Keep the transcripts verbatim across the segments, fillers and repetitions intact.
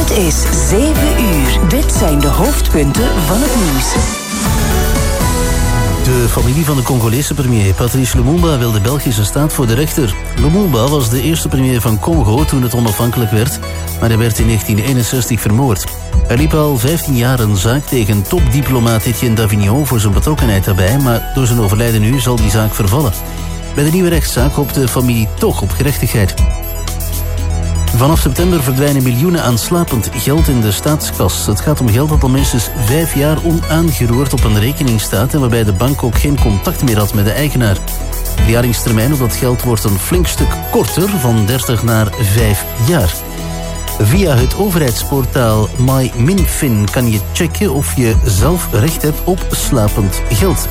Het is zeven uur. Dit zijn de hoofdpunten van het nieuws. De familie van de Congolese premier Patrice Lumumba wil de Belgische staat voor de rechter. Lumumba was de eerste premier van Congo toen het onafhankelijk werd, maar hij werd in negentien eenenzestig vermoord. Hij liep al vijftien jaar een zaak tegen topdiplomaat Etienne Davignon voor zijn betrokkenheid daarbij, maar door zijn overlijden nu zal die zaak vervallen. Bij de nieuwe rechtszaak hoopt de familie toch op gerechtigheid. Vanaf september verdwijnen miljoenen aan slapend geld in de staatskas. Het gaat om geld dat al minstens vijf jaar onaangeroerd op een rekening staat en waarbij de bank ook geen contact meer had met de eigenaar. De verjaringstermijn op dat geld wordt een flink stuk korter, van dertig naar vijf jaar. Via het overheidsportaal MyMinFin kan je checken of je zelf recht hebt op slapend geld.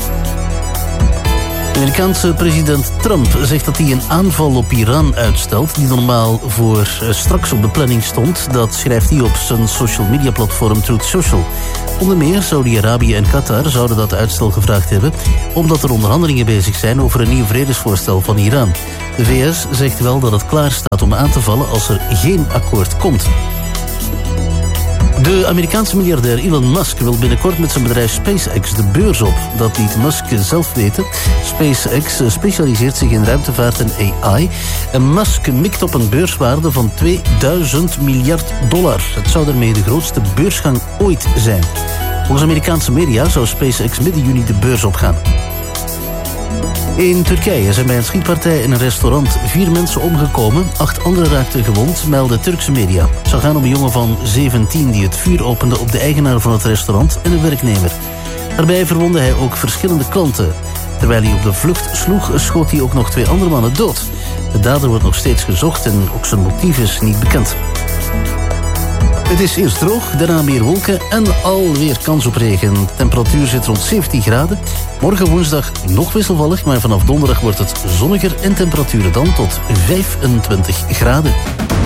De Amerikaanse president Trump zegt dat hij een aanval op Iran uitstelt die normaal voor straks op de planning stond. Dat schrijft hij op zijn social media platform Truth Social. Onder meer Saudi-Arabië en Qatar zouden dat uitstel gevraagd hebben, omdat er onderhandelingen bezig zijn over een nieuw vredesvoorstel van Iran. De V S zegt wel dat het klaar staat om aan te vallen als er geen akkoord komt. De Amerikaanse miljardair Elon Musk wil binnenkort met zijn bedrijf SpaceX de beurs op. Dat liet Musk zelf weten. SpaceX specialiseert zich in ruimtevaart en A I. En Musk mikt op een beurswaarde van tweeduizend miljard dollar. Het zou daarmee de grootste beursgang ooit zijn. Volgens Amerikaanse media zou SpaceX midden juni de beurs opgaan. In Turkije zijn bij een schietpartij in een restaurant vier mensen omgekomen. Acht anderen raakten gewond, melden Turkse media. Het zou gaan om een jongen van zeventien die het vuur opende op de eigenaar van het restaurant en een werknemer. Daarbij verwondde hij ook verschillende klanten. Terwijl hij op de vlucht sloeg, schoot hij ook nog twee andere mannen dood. De dader wordt nog steeds gezocht en ook zijn motief is niet bekend. Het is eerst droog, daarna meer wolken en alweer kans op regen. De temperatuur zit rond zeventien graden. Morgen woensdag nog wisselvallig, maar vanaf donderdag wordt het zonniger en temperaturen dan tot vijfentwintig graden.